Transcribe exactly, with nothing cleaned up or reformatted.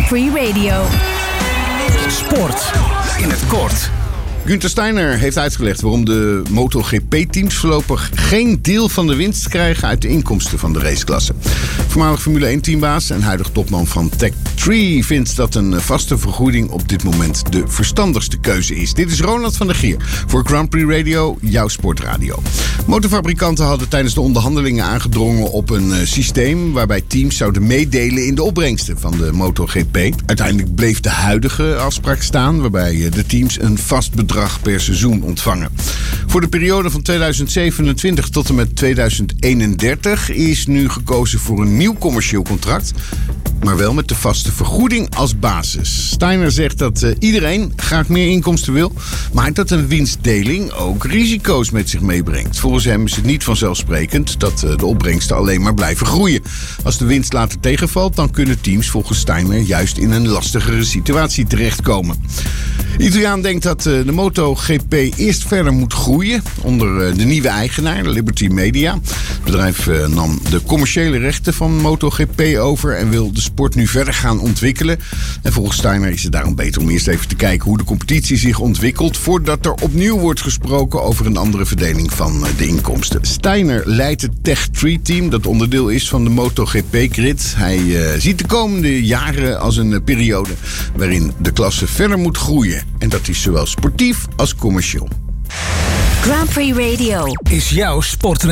Prix Radio. Sport in het kort. Günther Steiner heeft uitgelegd waarom de MotoGP-teams voorlopig geen deel van de winst krijgen uit de inkomsten van de raceklasse. Voormalig Formule één-teambaas en huidig topman van Tech drie vindt dat een vaste vergoeding op dit moment de verstandigste keuze is. Dit is Ronald van der Gier voor Grand Prix Radio, jouw sportradio. Motorfabrikanten hadden tijdens de onderhandelingen aangedrongen op een uh, systeem waarbij teams zouden meedelen in de opbrengsten van de MotoGP. Uiteindelijk bleef de huidige afspraak staan, waarbij uh, de teams een vast bedrag per seizoen ontvangen. Voor de periode van tweeduizend zevenentwintig tot en met tweeduizend eenendertig is nu gekozen voor een nieuw commercieel contract, maar wel met de vaste vergoeding als basis. Steiner zegt dat uh, iedereen graag meer inkomsten wil, maar dat een winstdeling ook risico's met zich meebrengt. Volgens hem is het niet vanzelfsprekend dat uh, de opbrengsten alleen maar blijven groeien. Als de winst later tegenvalt, dan kunnen teams volgens Steiner juist in een lastigere situatie terechtkomen. De Italiaan denkt dat uh, de MotoGP eerst verder moet groeien onder uh, de nieuwe eigenaar, Liberty Media. Het bedrijf uh, nam de commerciële rechten van MotoGP over en wil de sport nu verder gaan ontwikkelen. En volgens Steiner is het daarom beter om eerst even te kijken hoe de competitie zich ontwikkelt voordat er opnieuw wordt gesproken over een andere verdeling van uh, de inkomsten. Steiner leidt het Tech drie-team dat onderdeel is van de MotoGP-grid. Hij uh, ziet de komende jaren als een uh, periode waarin de klasse verder moet groeien. En dat is zowel sportief als commercieel. Grand Prix Radio Is jouw sport